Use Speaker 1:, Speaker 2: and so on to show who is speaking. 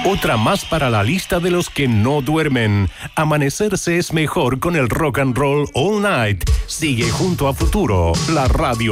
Speaker 1: Otra más para la lista de los que no duermen. Amanecerse es mejor con el rock and roll all night. Sigue junto a Futuro, la radio